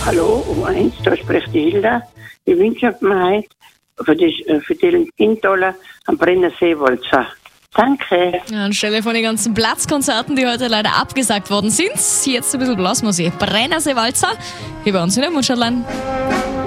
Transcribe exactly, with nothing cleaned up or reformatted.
Hallo, U eins, da spricht die Hilda. Ich wünsche mir heute für die, für die Intoller am Brenner Seewalzer. Danke. Ja, anstelle von den ganzen Platzkonzerten, die heute leider abgesagt worden sind, jetzt ein bisschen Blasmusik. Brenner Seewalzer hier bei uns in der Mundschadlein.